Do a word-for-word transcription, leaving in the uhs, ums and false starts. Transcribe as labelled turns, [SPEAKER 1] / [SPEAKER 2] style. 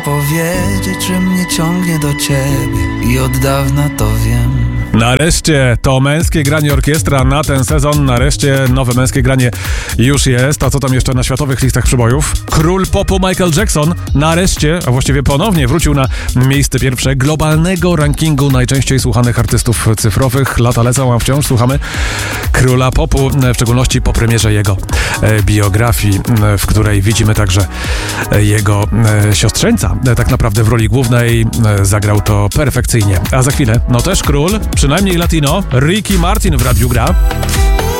[SPEAKER 1] Powiedzieć, że mnie ciągnie do ciebie i od dawna to wiem.
[SPEAKER 2] Nareszcie to męskie granie orkiestra na ten sezon. Nareszcie nowe męskie granie już jest. A co tam jeszcze na światowych listach przybojów? Król popu Michael Jackson nareszcie, a właściwie ponownie wrócił na miejsce pierwsze globalnego rankingu najczęściej słuchanych artystów cyfrowych. Lata lecą, a wciąż słuchamy króla popu, w szczególności po premierze jego biografii, w której widzimy także jego siostrzeńca. Tak naprawdę w roli głównej zagrał to perfekcyjnie. A za chwilę, no też król, przynajmniej latino, Ricky Martin w radiu gra.